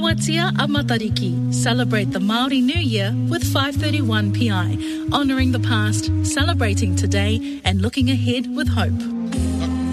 Hoatia a Matariki. Celebrate the Māori New Year with 531 PI, honouring the past, celebrating today and looking ahead with hope.